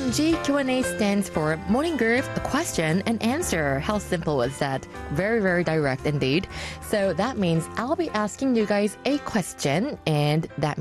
MG Q&A stands for Morning Groove, a question and answer. How simple was that? Very, very direct indeed. So that means I'll be asking you guys a question, and that